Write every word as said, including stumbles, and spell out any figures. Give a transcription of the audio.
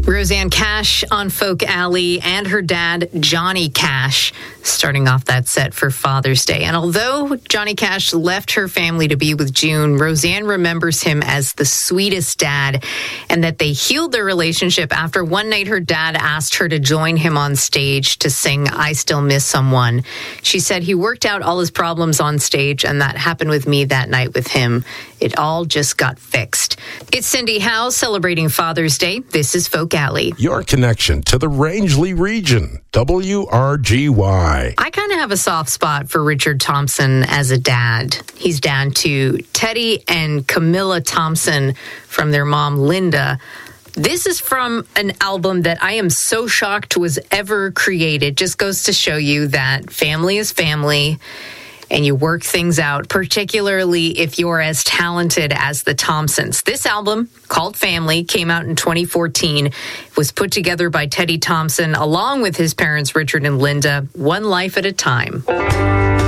Rosanne Cash on Folk Alley and her dad, Johnny Cash, starting off that set for Father's Day. And although Johnny Cash left her family to be with June, Rosanne remembers him as the sweetest dad, and that they healed their relationship after one night her dad asked her to join him on stage to sing I Still Miss Someone. She said he worked out all his problems on stage, and that happened with me that night with him. It all just got fixed. It's Cindy Howe celebrating Father's Day. This is Folk Alley. Your connection to the Rangeley region, W R G Y. I kind of have a soft spot for Richard Thompson as a dad. He's dad to Teddy and Camilla Thompson from their mom, Linda. This is from an album that I am so shocked was ever created. Just goes to show you that family is family, and you work things out, particularly if you're as talented as the Thompsons. This album, called Family, came out in twenty fourteen. It was put together by Teddy Thompson, along with his parents, Richard and Linda, one life at a time.